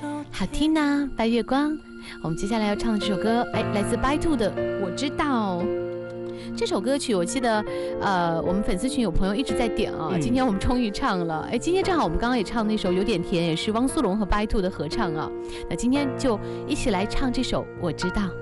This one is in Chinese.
好听呐，白月光。我们接下来要唱的这首歌，来自白兔的《我知道》。这首歌曲我记得，我们粉丝群有朋友一直在点啊，今天我们终于唱了。今天正好我们刚刚也唱那首《有点甜》，也是汪苏泷和白兔的合唱啊。那今天就一起来唱这首《我知道》。